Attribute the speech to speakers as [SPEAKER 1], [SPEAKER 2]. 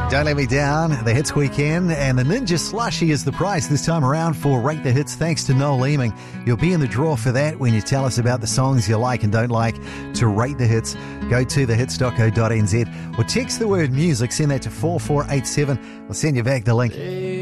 [SPEAKER 1] Don't Let Me Down, the Hits Weekend, and the Ninja Slushie is the price this time around for Rate the Hits, thanks to Noel Leeming. You'll be in the draw for that when you tell us about the songs you like and don't like. To Rate the Hits, go to thehits.co.nz or text the word music, send that to 4487. We'll send you back the link.